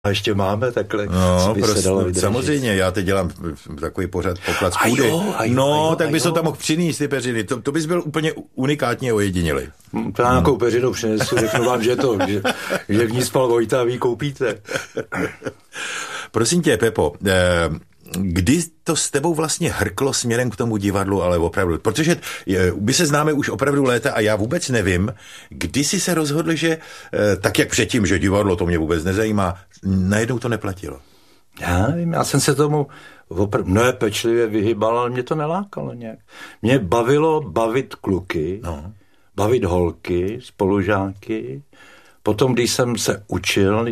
A ještě máme takhle, no, prostě, samozřejmě, já teď dělám takový pořad poklad z půdy. Tak bys to tam mohl přinést, ty peřiny. To bys byl úplně unikátně ojedinělý. To nějakou peřinu přinesu, řeknu vám, že v ní spal Vojta a vy ji koupíte. Prosím tě, Pepo, kdy to s tebou vlastně hrklo směrem k tomu divadlu, ale opravdu, protože my se známe už opravdu léta a já vůbec nevím, kdy jsi se rozhodl, že tak jak předtím, že divadlo to mě vůbec nezajímá, najednou to neplatilo. Já nevím, já jsem se tomu opravdu pečlivě vyhýbal, ale mě to nelákalo nějak. Mě bavilo bavit kluky, bavit holky, spolužáky. Potom, když jsem se učil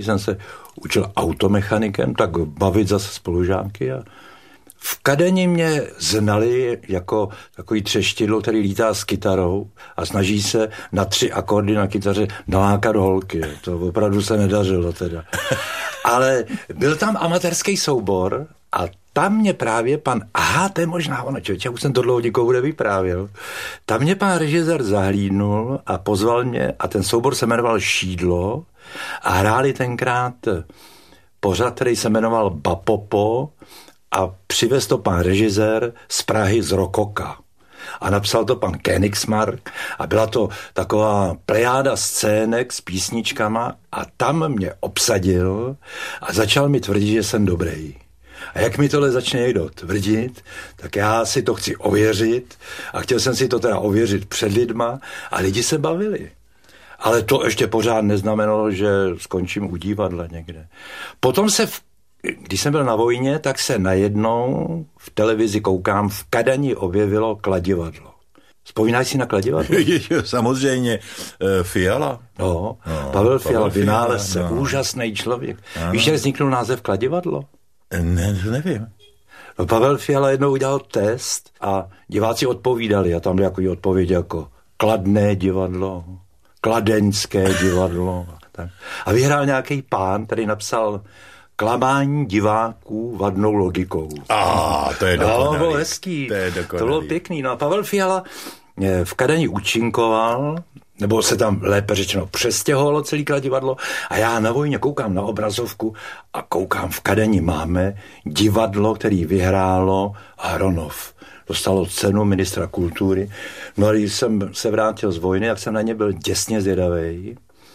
automechanikem, tak bavit zase spolužáky. A v Kadani mě znali jako takový třeštidlo, který lítá s kytarou a snaží se na 3 akordy na kytaře nalákat holky. To opravdu se nedařilo teda. Ale byl tam amatérský soubor a tam mě právě to je možná ono, člověče, už jsem to dlouho nikomu nevyprávěl. Tam mě pan režisér zahlídnul a pozval mě a ten soubor se jmenoval Šídlo a hráli tenkrát pořad, který se jmenoval Bapopo a přivez to pan režisér z Prahy z Rokoka. A napsal to pan Königsmark a byla to taková plejáda scének s písničkama a tam mě obsadil a začal mi tvrdit, že jsem dobrý. A jak mi tohle začne někdo tvrdit, tak já si to chci ověřit a chtěl jsem si to teda ověřit před lidma a lidi se bavili. Ale to ještě pořád neznamenalo, že skončím u divadla někde. Potom když jsem byl na vojně, tak se najednou v televizi koukám, v Kadani objevilo Kladivadlo. Vzpomínáš si na Kladivadlo? Samozřejmě. Fiala. Pavel Fiala, vynálezce, úžasný člověk. Ano. Víš, jak vzniknul název Kladivadlo? Ne, nevím. Pavel Fiala jednou udělal test a diváci odpovídali a tam byly jako odpovědi jako Kladné divadlo, Kladenské divadlo. A vyhrál nějaký pán, který napsal Klamání diváků vadnou logikou. To je dokonalý. To bylo hezký. To bylo pěkný. No a Pavel Fiala v Kadani účinkoval, nebo se tam lépe řečeno přestěhovalo celý Kladivadlo a já na vojně koukám na obrazovku a koukám, v Kadani máme divadlo, který vyhrálo Hronov. Dostalo cenu ministra kultury. No a když jsem se vrátil z vojny, tak jsem na ně byl děsně zvědavej.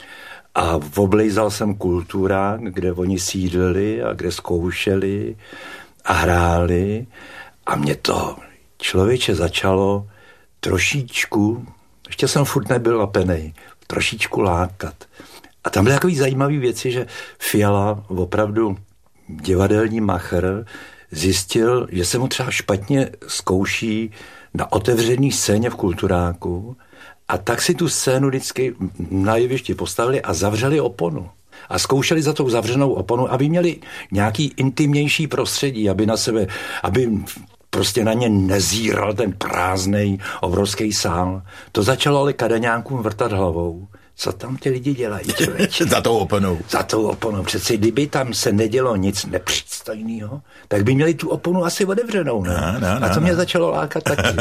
A oblejzal jsem Kulturák, kde oni sídlili a kde zkoušeli a hráli. A mě to, člověče, začalo trošičku, ještě jsem furt nebyl lapenej, trošičku lákat. A tam byly takový zajímavé věci, že Fiala, opravdu divadelní machr, zjistil, že se mu třeba špatně zkouší na otevřený scéně v Kulturáku a tak si tu scénu vždycky na jevišti postavili a zavřeli oponu. A zkoušeli za tou zavřenou oponu, aby měli nějaký intimnější prostředí, aby prostě na ně nezíral ten prázdnej obrovský sál. To začalo ale Kadaňákům vrtat hlavou. Co tam ty lidi dělají? Za tou oponou. Za tou oponou. Přeci kdyby tam se nedělo nic nepřístojného, tak by měli tu oponu asi otevřenou. Ne? A to mě začalo lákat taky.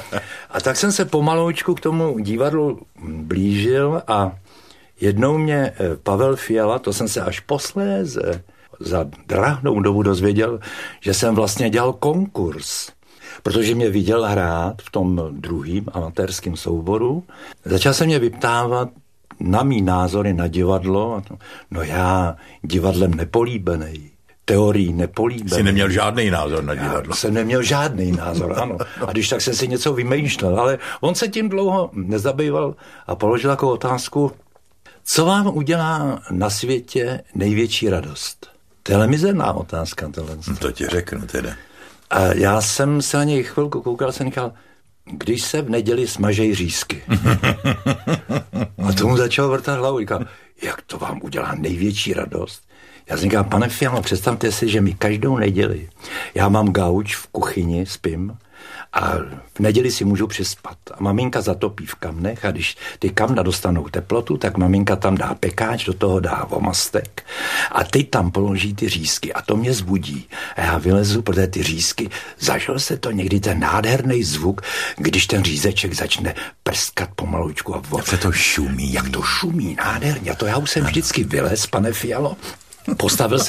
A tak jsem se pomaloučku k tomu divadlu blížil a jednou mě Pavel Fiala, to jsem se až posléze za drahnou dobu dozvěděl, že jsem vlastně dělal konkurs, protože mě viděl hrát v tom druhým amatérském souboru. Začal se mě vyptávat na mý názory na divadlo. No já divadlem nepolíbenej, teorií nepolíbenej. Jsi neměl žádný názor na divadlo. Já jsem neměl žádný názor, ano. A když tak jsem si něco vymýšlel, ale on se tím dlouho nezabýval a položil takovou otázku, co vám udělá na světě největší radost? To je mizerná otázka. To ti řeknu teda. A já jsem se na něj chvilku koukal, jsem říkal, když se v neděli smažej řízky. A tomu začal vrtat hlavu. Říkal, jak to vám udělá největší radost? Já jsem říkal, pane Fialo, představte si, že mi každou neděli, já mám gauč v kuchyni, spím, a v neděli si můžu přespat. A maminka zatopí v kamnech a když ty kamna dostanou teplotu, tak maminka tam dá pekáč, do toho dá vomastek a ty tam položí ty řízky a to mě zbudí. A já vylezu, protože ty řízky, zažil se to někdy ten nádherný zvuk, když ten řízeček začne prskat pomalučku a jak se to šumí. Jak to šumí, nádherně. A to já už jsem vždycky vylez, pane Fialo. Postavil